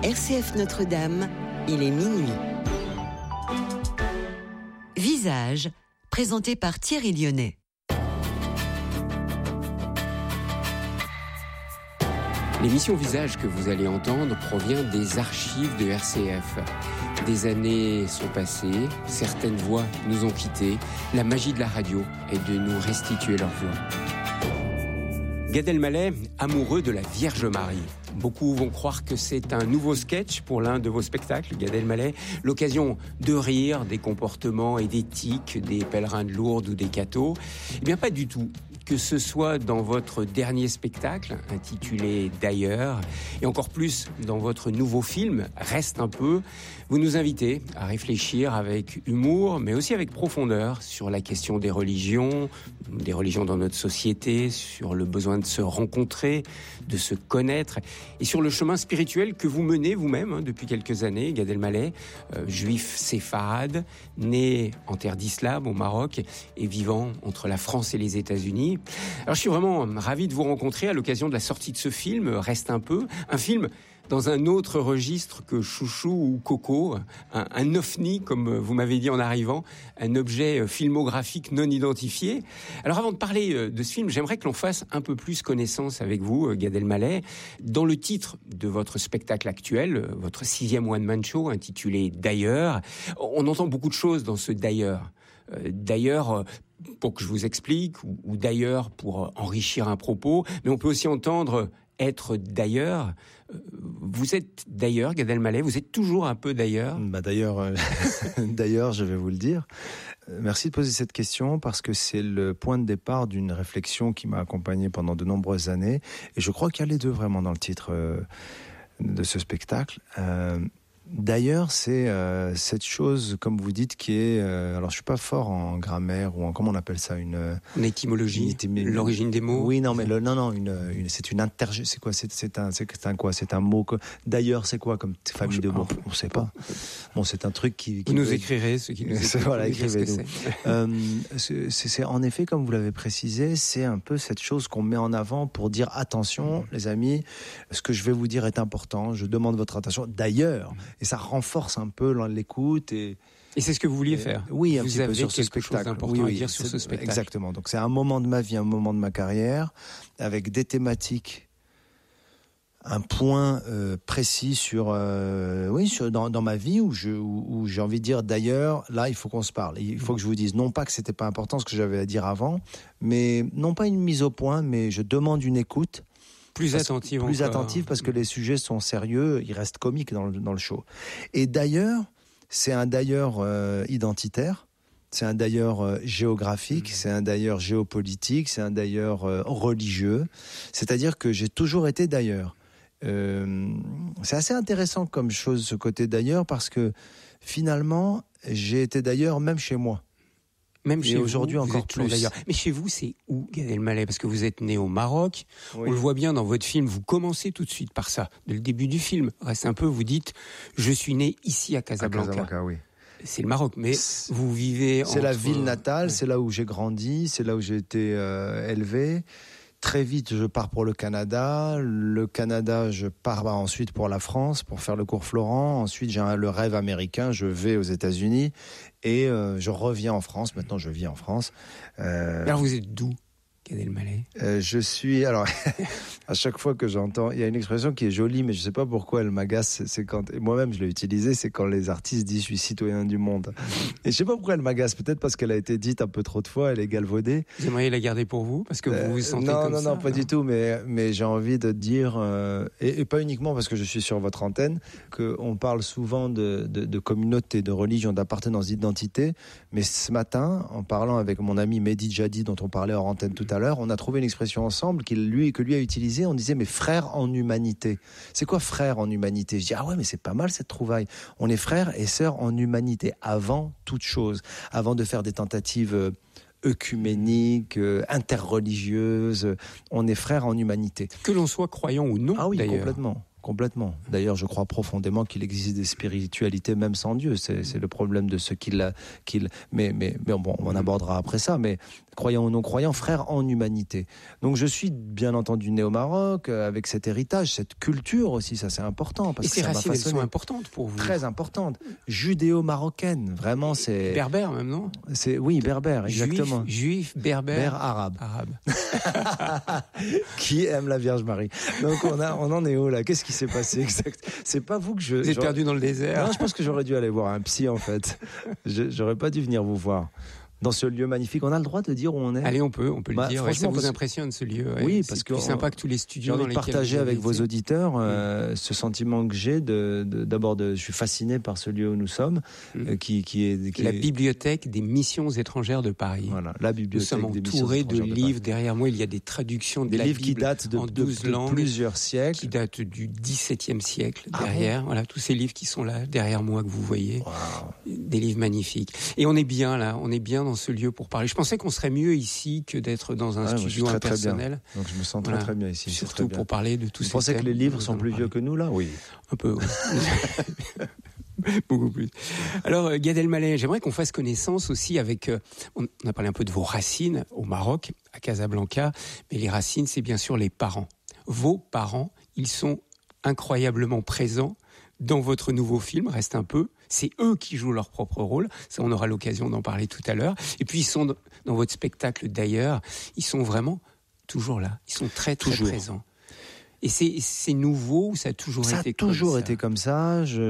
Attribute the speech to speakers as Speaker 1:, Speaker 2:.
Speaker 1: RCF Notre-Dame, il est minuit. Visage, présenté par Thierry Lyonnais.
Speaker 2: L'émission Visage que vous allez entendre provient des archives de RCF. Des années sont passées, certaines voix nous ont quittés. La magie de la radio est de nous restituer leur voix. Gad Elmaleh, amoureux de la Vierge Marie. Beaucoup vont croire que c'est un nouveau sketch pour l'un de vos spectacles, Gad Elmaleh, l'occasion de rire des comportements et des tics des pèlerins de Lourdes ou des cathos. Eh bien, pas du tout. Que ce soit dans votre dernier spectacle, intitulé D'ailleurs, et encore plus dans votre nouveau film, Reste un peu, vous nous invitez à réfléchir avec humour, mais aussi avec profondeur sur la question des religions dans notre société, sur le besoin de se rencontrer, de se connaître, et sur le chemin spirituel que vous menez vous-même depuis quelques années, Gad Elmaleh, juif séfarade, né en terre d'islam au Maroc et vivant entre la France et les États-Unis. Alors je suis vraiment ravi de vous rencontrer à l'occasion de la sortie de ce film, Reste un peu, un film dans un autre registre que Chouchou ou Coco, un ovni, comme vous m'avez dit en arrivant, un objet filmographique non identifié. Alors avant de parler de ce film, j'aimerais que l'on fasse un peu plus connaissance avec vous, Gad Elmaleh. Dans le titre de votre spectacle actuel, votre 6e one-man show intitulé D'ailleurs, on entend beaucoup de choses dans ce D'ailleurs. D'ailleurs, pour que je vous explique, ou d'ailleurs pour enrichir un propos, mais on peut aussi entendre être d'ailleurs. Vous êtes d'ailleurs, Gad Elmaleh, vous êtes toujours un peu d'ailleurs.
Speaker 3: D'ailleurs, je vais vous le dire. Merci de poser cette question parce que c'est le point de départ d'une réflexion qui m'a accompagné pendant de nombreuses années. Et je crois qu'il y a les deux vraiment dans le titre de ce spectacle. D'ailleurs, c'est cette chose, comme vous dites, qui est... alors, je suis pas fort en grammaire ou en... Comment on appelle ça, une
Speaker 2: étymologie, l'origine des mots.
Speaker 3: Oui, non, mais c'est une c'est quoi, c'est un mot. D'ailleurs, c'est quoi comme famille de mots? On sait pas. Bon, c'est un truc qui
Speaker 2: vous nous écrirez, ce qui nous écrivez.
Speaker 3: Voilà, écrivez-nous. C'est en effet, comme vous l'avez précisé, c'est un peu cette chose qu'on met en avant pour dire attention, les amis, ce que je vais vous dire est important. Je demande votre attention. D'ailleurs. Et ça renforce un peu l'écoute. Et
Speaker 2: c'est ce que vous vouliez faire.
Speaker 3: Oui, un
Speaker 2: vous
Speaker 3: petit peu sur ce spectacle.
Speaker 2: Important à dire sur ce spectacle.
Speaker 3: Exactement. Donc c'est un moment de ma vie, un moment de ma carrière, avec des thématiques, un point précis dans ma vie où j'ai envie de dire d'ailleurs, là il faut qu'on se parle. Il faut que je vous dise non pas que c'était pas important ce que j'avais à dire avant, mais non pas une mise au point, mais je demande une écoute. Plus attentive parce que les sujets sont sérieux, ils restent comiques dans le show. Et d'ailleurs, c'est un d'ailleurs identitaire, c'est un d'ailleurs géographique, c'est un d'ailleurs géopolitique, c'est un d'ailleurs religieux. C'est-à-dire que j'ai toujours été d'ailleurs. C'est assez intéressant comme chose ce côté d'ailleurs parce que finalement, j'ai été d'ailleurs même chez moi.
Speaker 2: Même chez
Speaker 3: aujourd'hui
Speaker 2: vous,
Speaker 3: encore plus.
Speaker 2: D'ailleurs. Mais chez vous, c'est où, Gad Elmaleh? Parce que vous êtes né au Maroc. Oui. On le voit bien dans votre film. Vous commencez tout de suite par ça. Dès le début du film. Reste un peu, vous dites, je suis né ici à Casablanca.
Speaker 3: À Casablanca, oui.
Speaker 2: C'est le Maroc, mais vous vivez
Speaker 3: C'est la ville natale, c'est là où j'ai grandi, c'est là où j'ai été élevé. Très vite, je pars pour le Canada. Le Canada, je pars ensuite pour la France, pour faire le cours Florent. Ensuite, j'ai le rêve américain. Je vais aux États-Unis et je reviens en France. Maintenant, je vis en France.
Speaker 2: Alors, vous êtes d'où, Gad Elmaleh?
Speaker 3: Je suis... Alors, à chaque fois que j'entends... Il y a une expression qui est jolie, mais je ne sais pas pourquoi elle m'agace. C'est quand... Et moi-même, je l'ai utilisée. C'est quand les artistes disent « je suis citoyen du monde ». Et je ne sais pas pourquoi elle m'agace. Peut-être parce qu'elle a été dite un peu trop de fois. Elle est galvaudée.
Speaker 2: Vous aimeriez la garder pour vous? Parce que vous vous sentez comme ça?
Speaker 3: Non, pas du tout. Mais j'ai envie de dire... et pas uniquement parce que je suis sur votre antenne, qu'on parle souvent de communauté, de religion, d'appartenance, d'identité. Mais ce matin, en parlant avec mon ami Mehdi Jadi, dont on parlait hors antenne tout à l'heure, on a trouvé une expression ensemble que lui a utilisée. On disait mais frères en humanité. C'est quoi frères en humanité? Je dis ah ouais mais c'est pas mal cette trouvaille. On est frères et sœurs en humanité avant toute chose, avant de faire des tentatives œcuméniques, interreligieuses. On est frères en humanité.
Speaker 2: Que l'on soit croyant ou non.
Speaker 3: Ah oui,
Speaker 2: d'ailleurs.
Speaker 3: Complètement. D'ailleurs, je crois profondément qu'il existe des spiritualités même sans Dieu. C'est le problème de ceux qui mais bon, on en abordera après ça. Mais croyants ou non croyants, frères en humanité. Donc je suis bien entendu né au Maroc, avec cet héritage, cette culture aussi, ça c'est important. Parce
Speaker 2: et ces racines, elles sont importantes pour vous.
Speaker 3: Très importantes. Judéo-marocaine, vraiment c'est...
Speaker 2: Berbère même, non ?
Speaker 3: Oui, berbère, exactement.
Speaker 2: Juif, berbère,
Speaker 3: arabe. Qui aime la Vierge Marie. Donc on en est où là ? Qu'est-ce qui s'est passé exact ? C'est pas vous que
Speaker 2: Vous êtes perdu dans le désert.
Speaker 3: Non, je pense que j'aurais dû aller voir un psy en fait. J'aurais pas dû venir vous voir. Dans ce lieu magnifique, on a le droit de dire où on est.
Speaker 2: Allez, on peut le dire. Ça vous impressionne ce lieu. Ouais.
Speaker 3: Oui, parce
Speaker 2: que c'est plus sympa que tous les studios.
Speaker 3: J'ai envie de partager avec vos auditeurs ce sentiment que j'ai d'abord je suis fasciné par ce lieu où nous sommes, qui est
Speaker 2: la bibliothèque des missions étrangères de Paris.
Speaker 3: Voilà, la bibliothèque des missions étrangères.
Speaker 2: Nous sommes entourés de livres. Derrière moi, il y a des traductions de la Bible
Speaker 3: qui datent de
Speaker 2: 12 langues,
Speaker 3: plusieurs siècles,
Speaker 2: qui datent du XVIIe siècle. Derrière, voilà, tous ces livres qui sont là derrière moi que vous voyez, des livres magnifiques. Et on est bien là, on est bien dans ce lieu pour parler. Je pensais qu'on serait mieux ici que d'être dans un studio impersonnel.
Speaker 3: Donc je me sens très bien ici.
Speaker 2: Surtout pour parler de tous ces thèmes.
Speaker 3: Vous pensez que les livres sont plus vieux que nous là ? Oui.
Speaker 2: Un peu. Oui. Beaucoup plus. Alors Gad Elmaleh, j'aimerais qu'on fasse connaissance aussi avec... on a parlé un peu de vos racines au Maroc, à Casablanca, mais les racines, c'est bien sûr les parents. Vos parents, ils sont incroyablement présents dans votre nouveau film, Reste un peu. C'est eux qui jouent leur propre rôle. Ça, on aura l'occasion d'en parler tout à l'heure. Et puis, ils sont dans votre spectacle d'ailleurs. Ils sont vraiment toujours là. Ils sont très présents. Et c'est nouveau ou ça a toujours été comme ça ?
Speaker 3: Ça a toujours été comme ça.